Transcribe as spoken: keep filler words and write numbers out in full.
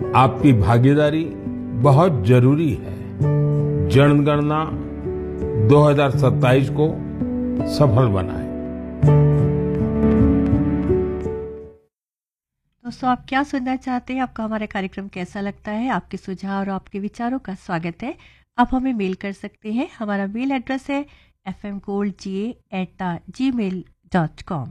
आपकी भागीदारी बहुत जरूरी है। जनगणना दो हज़ार सत्ताईस को सफल बनाएं। दोस्तों, आप क्या सुनना चाहते हैं? आपका हमारा कार्यक्रम कैसा लगता है? आपके सुझाव और आपके विचारों का स्वागत है। आप हमें मेल कर सकते हैं। हमारा मेल एड्रेस है F M gold ji A at the ji mail dot com.